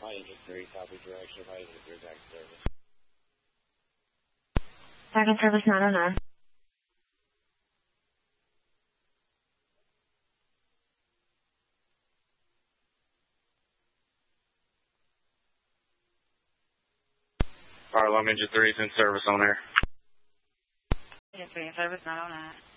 Flight Engine 3, copy direction, Flight Engine 3, back to service. Back in service 909. Harlem Engine 3 is in service on air. Engine 3 in service 909.